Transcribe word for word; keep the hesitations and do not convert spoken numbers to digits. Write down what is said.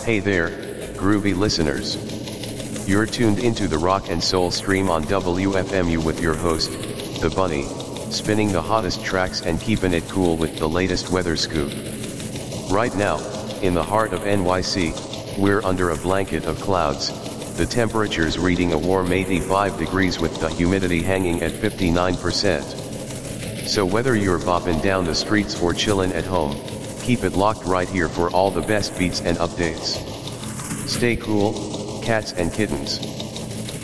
Hey there, groovy listeners. You're tuned into the Rock and Soul stream on W F M U with your host, The Bunny, spinning the hottest tracks and keeping it cool with the latest weather scoop. Right now, in the heart of N Y C, we're under a blanket of clouds, the temperature's reading a warm eighty-five degrees with the humidity hanging at fifty-nine percent. So whether you're bopping down the streets or chillin' at home, keep it locked right here for all the best beats and updates. Stay cool, cats and kittens.